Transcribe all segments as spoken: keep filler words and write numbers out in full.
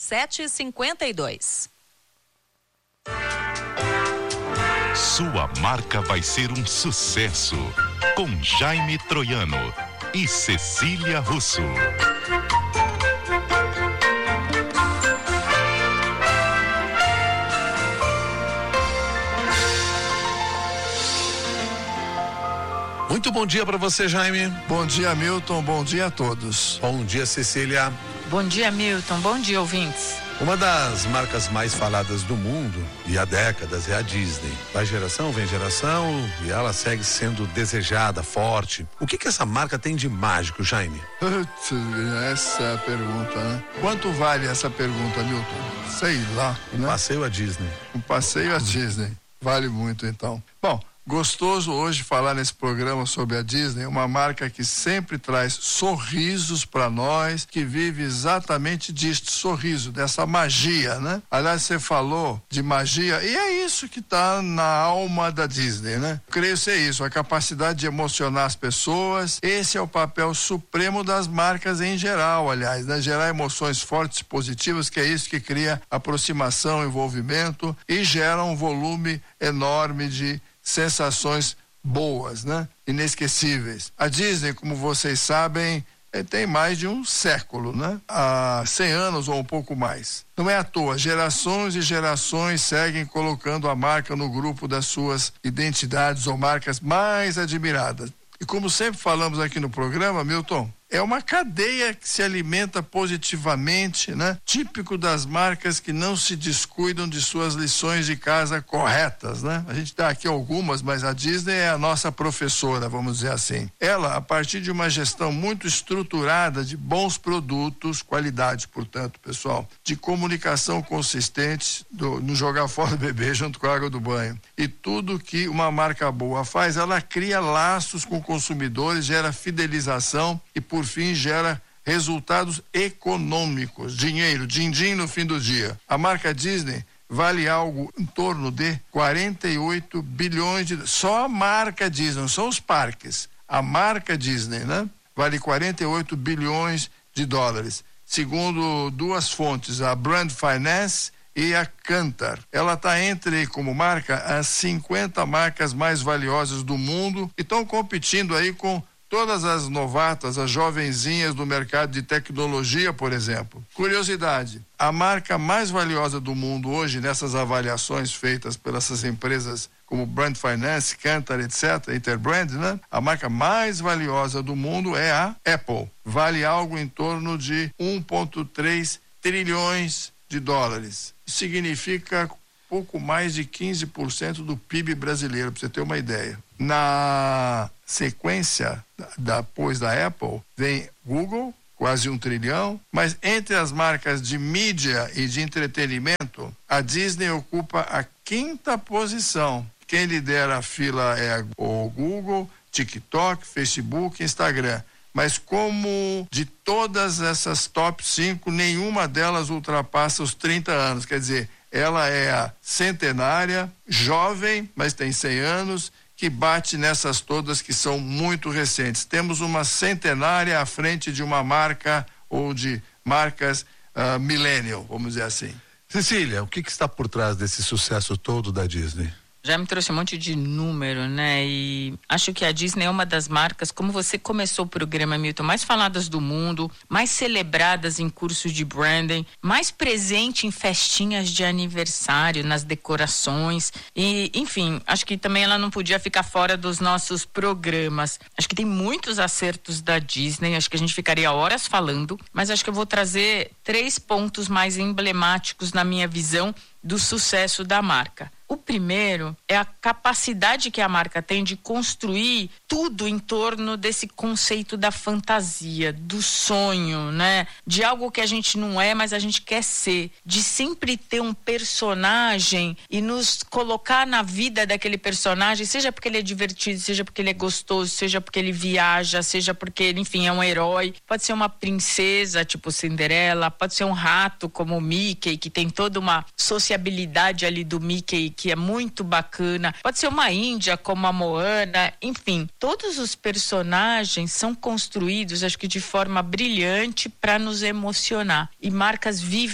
sete cinquenta e dois. Sua marca vai ser um sucesso com Jaime Troiano e Cecília Russo. Muito bom dia para você, Jaime. Bom dia, Milton. Bom dia a todos. Bom dia, Cecília. Bom dia, Milton. Bom dia, ouvintes. Uma das marcas mais faladas do mundo e há décadas é a Disney. Vai geração, vem geração e ela segue sendo desejada, forte. O que que essa marca tem de mágico, Jaime? Essa é a pergunta, né? Quanto vale essa pergunta, Milton? Sei lá, né? Um passeio a Disney. Um passeio a Disney. Vale muito, então. Bom, gostoso hoje falar nesse programa sobre a Disney, uma marca que sempre traz sorrisos para nós, que vive exatamente disto, sorriso, dessa magia, né? Aliás, você falou de magia e é isso que tá na alma da Disney, né? Creio ser isso, a capacidade de emocionar as pessoas. Esse é o papel supremo das marcas em geral, aliás, né? Gerar emoções fortes e positivas, que é isso que cria aproximação, envolvimento e gera um volume enorme de sensações boas, né? Inesquecíveis. A Disney, como vocês sabem, tem mais de um século, né? Há cem anos ou um pouco mais. Não é à toa, gerações e gerações seguem colocando a marca no grupo das suas identidades ou marcas mais admiradas. E como sempre falamos aqui no programa, Milton, é uma cadeia que se alimenta positivamente, né? Típico das marcas que não se descuidam de suas lições de casa corretas, né? A gente dá aqui algumas, mas a Disney é a nossa professora, vamos dizer assim. Ela, a partir de uma gestão muito estruturada de bons produtos, qualidade, portanto, pessoal, de comunicação consistente, do, no jogar fora o bebê junto com a água do banho. E tudo que uma marca boa faz, ela cria laços com consumidores, gera fidelização e, por fim, gera resultados econômicos, dinheiro, din-din no fim do dia. A marca Disney vale algo em torno de quarenta e oito bilhões de... Só a marca Disney, não são os parques. A marca Disney, né? Vale quarenta e oito bilhões de dólares. Segundo duas fontes, a Brand Finance e a Kantar. Ela está entre, como marca, as cinquenta marcas mais valiosas do mundo e estão competindo aí com todas as novatas, as jovenzinhas do mercado de tecnologia, por exemplo. Curiosidade, a marca mais valiosa do mundo hoje, nessas avaliações feitas pelas essas empresas como Brand Finance, Kantar, etcétera, Interbrand, né? A marca mais valiosa do mundo é a Apple. Vale algo em torno de um vírgula três trilhões de dólares. Isso significa pouco mais de quinze por cento do P I B brasileiro, para você ter uma ideia. Na sequência, depois da Apple, vem Google, quase um trilhão, mas entre as marcas de mídia e de entretenimento, a Disney ocupa a quinta posição. Quem lidera a fila é o Google, TikTok, Facebook, Instagram. Mas como de todas essas top cinco, nenhuma delas ultrapassa os trinta anos. Quer dizer, ela é a centenária, jovem, mas tem cem anos, que bate nessas todas que são muito recentes. Temos uma centenária à frente de uma marca ou de marcas uh, millennial, vamos dizer assim. Cecília, o que que está por trás desse sucesso todo da Disney? Já me trouxe um monte de número, né? E acho que a Disney é uma das marcas, como você começou o programa, Milton, mais faladas do mundo, mais celebradas em cursos de branding, mais presente em festinhas de aniversário, nas decorações. E, enfim, acho que também ela não podia ficar fora dos nossos programas. Acho que tem muitos acertos da Disney, acho que a gente ficaria horas falando, mas acho que eu vou trazer três pontos mais emblemáticos na minha visão do sucesso da marca. O primeiro é a capacidade que a marca tem de construir tudo em torno desse conceito da fantasia, do sonho, né? De algo que a gente não é, mas a gente quer ser. De sempre ter um personagem e nos colocar na vida daquele personagem, seja porque ele é divertido, seja porque ele é gostoso, seja porque ele viaja, seja porque ele, enfim, é um herói. Pode ser uma princesa, tipo Cinderela, pode ser um rato como o Mickey, que tem toda uma sociabilidade ali do Mickey, que é muito bacana. Pode ser uma índia como a Moana, enfim, todos os personagens são construídos, acho que de forma brilhante, para nos emocionar. E marcas vivem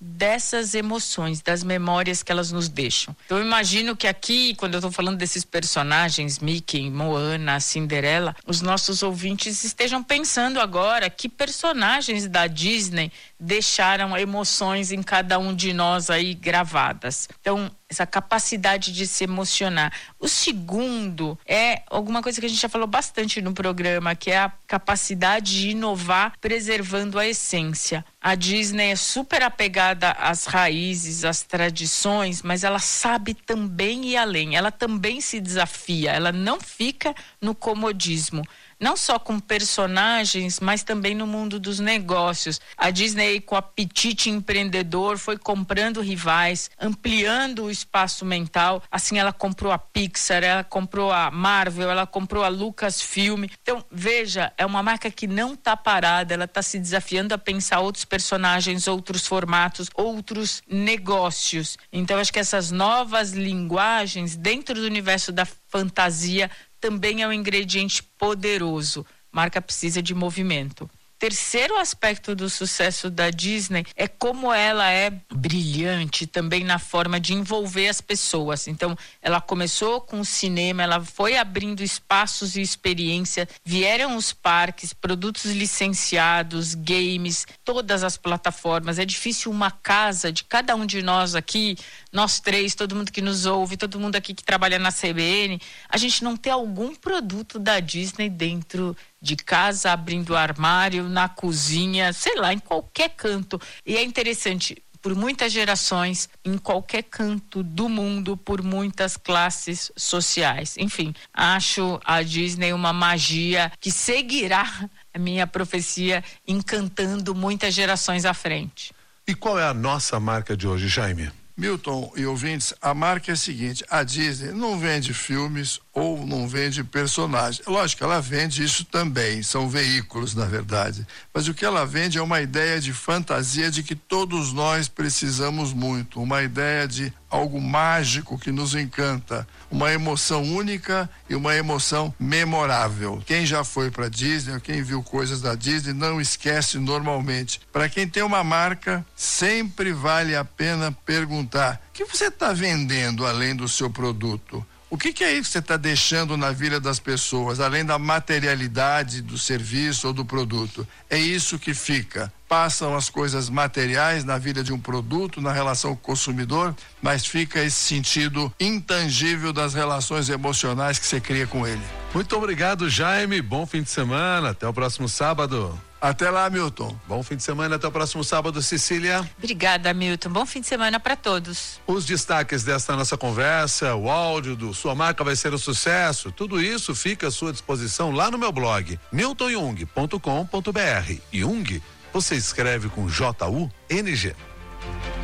dessas emoções, das memórias que elas nos deixam. Então, eu imagino que aqui, quando eu estou falando desses personagens, Mickey, Moana, Cinderela, os nossos ouvintes estejam pensando agora que personagens da Disney deixaram emoções em cada um de nós aí gravadas. Então, essa capacidade de se emocionar. O segundo é alguma coisa que a gente já falou bastante no programa, que é a capacidade de inovar preservando a essência. A Disney é super apegada às raízes, às tradições, mas ela sabe também ir além. Ela também se desafia, ela não fica no comodismo. Não só com personagens, mas também no mundo dos negócios. A Disney, com apetite empreendedor, foi comprando rivais, ampliando o espaço mental. Assim, ela comprou a Pixar, ela comprou a Marvel, ela comprou a Lucasfilm. Então, veja, é uma marca que não está parada, ela está se desafiando a pensar outros personagens, outros formatos, outros negócios. Então, acho que essas novas linguagens dentro do universo da fantasia também é um ingrediente poderoso. Marca precisa de movimento. Terceiro aspecto do sucesso da Disney é como ela é brilhante também na forma de envolver as pessoas. Então, ela começou com o cinema, ela foi abrindo espaços e experiência, vieram os parques, produtos licenciados, games, todas as plataformas. É difícil uma casa de cada um de nós aqui, nós três, todo mundo que nos ouve, todo mundo aqui que trabalha na C B N, a gente não ter algum produto da Disney dentro de casa, abrindo o armário, na cozinha, sei lá, em qualquer canto. E é interessante, por muitas gerações, em qualquer canto do mundo, por muitas classes sociais. Enfim, acho a Disney uma magia que seguirá a minha profecia, encantando muitas gerações à frente. E qual é a nossa marca de hoje, Jaime? Milton e ouvintes, a marca é a seguinte: a Disney não vende filmes ou não vende personagens. Lógico, ela vende isso também, são veículos, na verdade. Mas o que ela vende é uma ideia de fantasia de que todos nós precisamos muito, uma ideia de algo mágico que nos encanta, uma emoção única e uma emoção memorável. Quem já foi para Disney, quem viu coisas da Disney, não esquece normalmente. Para quem tem uma marca, sempre vale a pena perguntar: o que você está vendendo além do seu produto? O que, que é isso que você está deixando na vida das pessoas, além da materialidade do serviço ou do produto? É isso que fica. Passam as coisas materiais na vida de um produto, na relação com o consumidor, mas fica esse sentido intangível das relações emocionais que você cria com ele. Muito obrigado, Jaime. Bom fim de semana. Até o próximo sábado. Até lá, Milton. Bom fim de semana, até o próximo sábado, Cecília. Obrigada, Milton. Bom fim de semana para todos. Os destaques desta nossa conversa, o áudio do Sua Marca Vai Ser um Sucesso, tudo isso fica à sua disposição lá no meu blog, newton jung ponto com ponto br. Jung, você escreve com J U N G.